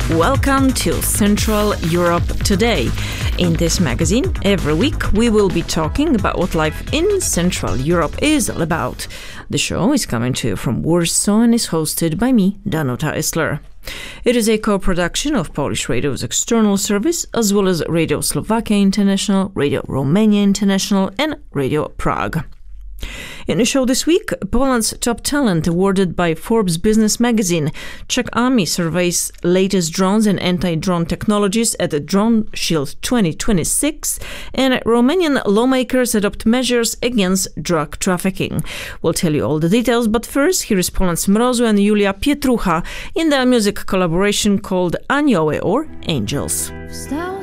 Welcome to Central Europe Today. In this magazine, every week we will be talking about what life in Central Europe is all about. The show is coming to you from Warsaw and is hosted by me, Danuta Isler. It is a co-production of Polish Radio's external service, as well as Radio Slovakia International, Radio Romania International, and Radio Prague. In the show this week, Poland's top talent awarded by Forbes Business magazine. Czech Army surveys latest drones and anti-drone technologies at the Drone Shield 2026, and Romanian lawmakers adopt measures against drug trafficking. We'll tell you all the details, but first, here is Poland Mrozu and Julia Pietrucha in their music collaboration called Anioły or Angels.